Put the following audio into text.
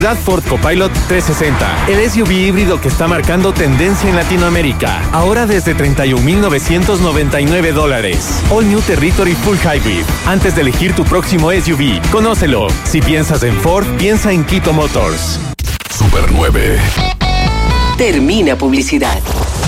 movilidad Ford Copilot 360, el SUV híbrido que está marcando tendencia en Latinoamérica. Ahora desde $31,999. All New Territory Full Hybrid. Antes de elegir tu próximo SUV, conócelo. Si piensas en Ford, piensa en Quito Motors. Super 9. Termina publicidad.